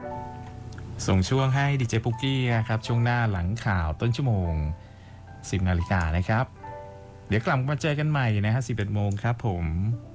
ส่งช่วงให้ดีเจปุกกี้นะครับช่วงหน้าหลังข่าวต้นชั่วโมง10 นาฬิกานะครับเดี๋ยวกลับมาเจอกันใหม่นะฮะ11 โมงครับผม